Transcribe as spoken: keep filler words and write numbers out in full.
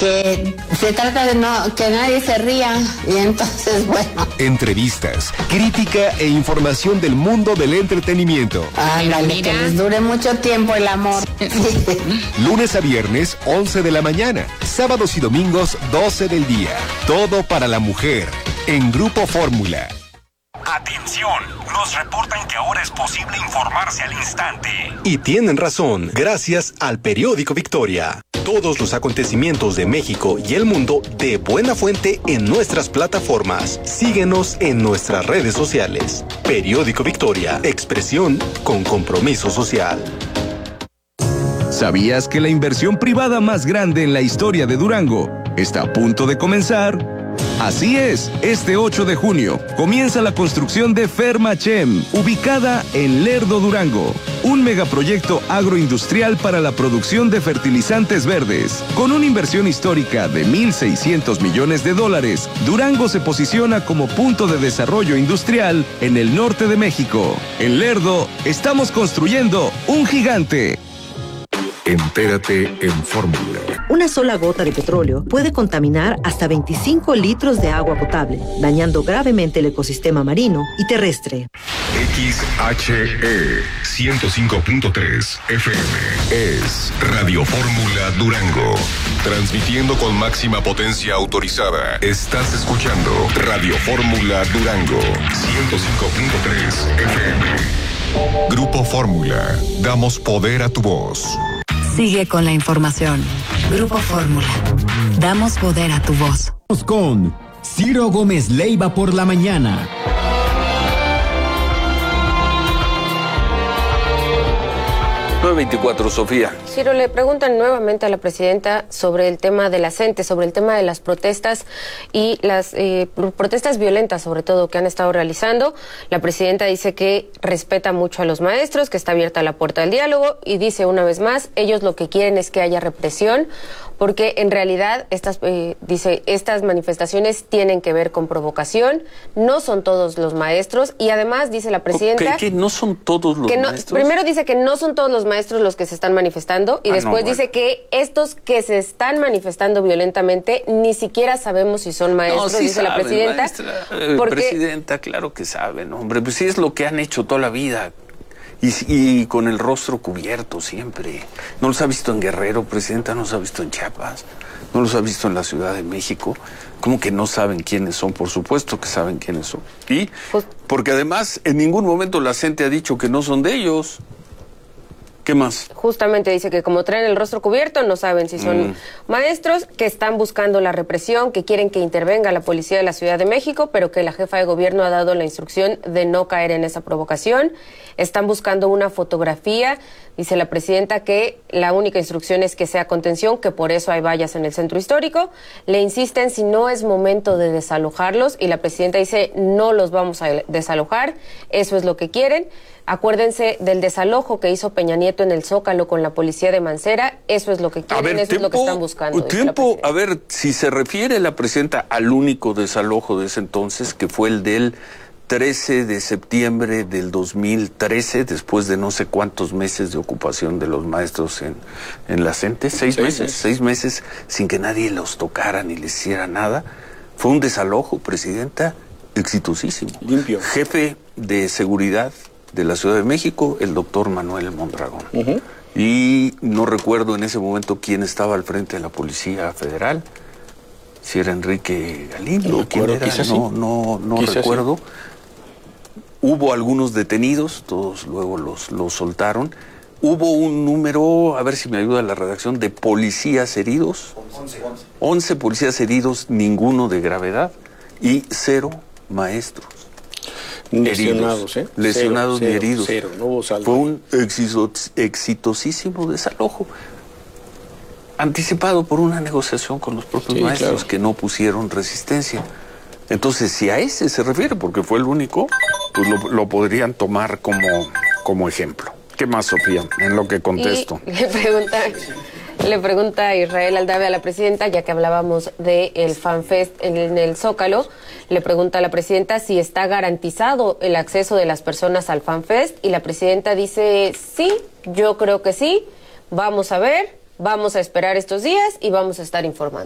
que se trata de no que nadie se ría y entonces bueno. Entrevistas, crítica e información del mundo del entretenimiento. Ándale, que les dure mucho tiempo el amor. Lunes a viernes, once de la mañana. Sábados y domingos, doce del día. Todo para la mujer. En Grupo Fórmula. Atención, nos reportan que ahora es posible informarse al instante. Y tienen razón, gracias al periódico Victoria. Todos los acontecimientos de México y el mundo de buena fuente en nuestras plataformas. Síguenos en nuestras redes sociales. Periódico Victoria, expresión con compromiso social. ¿Sabías que la inversión privada más grande en la historia de Durango está a punto de comenzar? Así es, este ocho de junio comienza la construcción de Fermachem, ubicada en Lerdo, Durango, un megaproyecto agroindustrial para la producción de fertilizantes verdes. Con una inversión histórica de mil seiscientos millones de dólares, Durango se posiciona como punto de desarrollo industrial en el norte de México. En Lerdo, estamos construyendo un gigante. Entérate en Fórmula. Una sola gota de petróleo puede contaminar hasta veinticinco litros de agua potable, dañando gravemente el ecosistema marino y terrestre. X H E ciento cinco punto tres F M es Radio Fórmula Durango. Transmitiendo con máxima potencia autorizada. Estás escuchando Radio Fórmula Durango ciento cinco punto tres F M. Grupo Fórmula. Damos poder a tu voz. Sigue con la información. Grupo Fórmula. Damos poder a tu voz. Con Ciro Gómez Leiva por la mañana. nueve veinticuatro, Sofía. Ciro, le preguntan nuevamente a la presidenta sobre el tema de la gente, sobre el tema de las protestas y las eh, protestas violentas, sobre todo, que han estado realizando. La presidenta dice que respeta mucho a los maestros, que está abierta la puerta del diálogo y dice una vez más, ellos lo que quieren es que haya represión, porque en realidad estas, eh, dice, estas manifestaciones tienen que ver con provocación, no son todos los maestros y además dice la presidenta... ¿Qué, qué? ¿No son todos los que no, maestros? Primero dice que no son todos los maestros los que se están manifestando y ah, después no, dice bueno. que estos que se están manifestando violentamente ni siquiera sabemos si son maestros, no, sí dice saben, la presidenta. Maestra, eh, porque... Presidenta, claro que saben, hombre, pues sí es lo que han hecho toda la vida. Y, y con el rostro cubierto siempre. ¿No los ha visto en Guerrero, presidenta? ¿No los ha visto en Chiapas? ¿No los ha visto en la Ciudad de México? ¿Cómo que no saben quiénes son? Por supuesto que saben quiénes son. Y pues, porque además en ningún momento la gente ha dicho que no son de ellos. ¿Qué más? Justamente dice que como traen el rostro cubierto, no saben si son mm. maestros, que están buscando la represión, que quieren que intervenga la policía de la Ciudad de México, pero que la jefa de gobierno ha dado la instrucción de no caer en esa provocación. Están buscando una fotografía, dice la presidenta que la única instrucción es que sea contención, que por eso hay vallas en el centro histórico. Le insisten si no es momento de desalojarlos y la presidenta dice no los vamos a desalojar, eso es lo que quieren. Acuérdense del desalojo que hizo Peña Nieto en el Zócalo con la policía de Mancera, eso es lo que quieren, ver, eso tiempo, es lo que están buscando. Tiempo, a ver, si se refiere la presidenta al único desalojo de ese entonces, que fue el del trece de septiembre del dos mil trece, después de no sé cuántos meses de ocupación de los maestros en, en la CENTE, seis, seis meses, meses, seis meses sin que nadie los tocara ni les hiciera nada, fue un desalojo, presidenta, exitosísimo. Limpio. Jefe de seguridad de la Ciudad de México, el doctor Manuel Mondragón. Uh-huh. Y no recuerdo en ese momento quién estaba al frente de la Policía Federal, si era Enrique Galindo, no quién era, no, sí. no, no recuerdo. Sí. Hubo algunos detenidos, todos luego los, los soltaron. Hubo un número, a ver si me ayuda la redacción, de policías heridos. once. once policías heridos, ninguno de gravedad, y cero maestros. Lesionados, ¿eh? Lesionados cero, ni cero, heridos. Cero, no hubo saldo. Fue un exito- exitosísimo desalojo, anticipado por una negociación con los propios sí, maestros, claro, que no pusieron resistencia. Entonces, si a ese se refiere, porque fue el único, pues lo, lo podrían tomar como, como ejemplo. ¿Qué más, Sofía, en lo que contesto? Y le pregunta... Le pregunta Israel Aldave a la presidenta, ya que hablábamos del FanFest en el Zócalo, le pregunta a la presidenta si está garantizado el acceso de las personas al FanFest y la presidenta dice sí, yo creo que sí, vamos a ver, vamos a esperar estos días y vamos a estar informando.